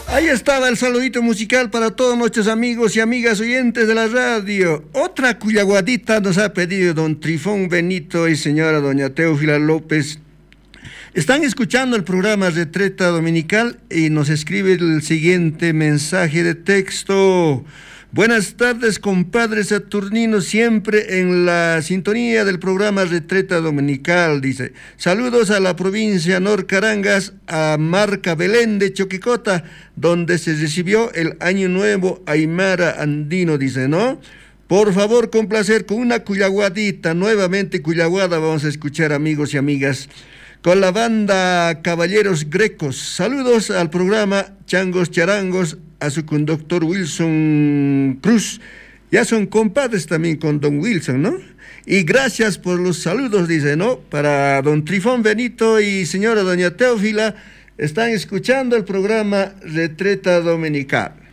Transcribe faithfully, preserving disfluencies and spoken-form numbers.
Ahí estaba el saludito musical para todos nuestros amigos y amigas oyentes de la radio. Otra cuyaguadita nos ha pedido don Trifón Benito y señora doña Teófila López. Están escuchando el programa Retreta Dominical y nos escribe el siguiente mensaje de texto. Buenas tardes, compadre Saturnino, siempre en la sintonía del programa Retreta Dominical, dice. Saludos a la provincia Norcarangas, a Marca Belén de Choquicota, donde se recibió el Año Nuevo Aymara Andino, dice, ¿no? Por favor, complacer con una cuyaguadita, nuevamente cuyaguada vamos a escuchar, amigos y amigas, con la banda Caballeros Grecos. Saludos al programa Changos Charangos, a su conductor Wilson Cruz. Ya son compadres también con don Wilson, ¿no? Y gracias por los saludos, dice, ¿no? Para don Trifón Benito y señora doña Teófila, están escuchando el programa Retreta Dominical.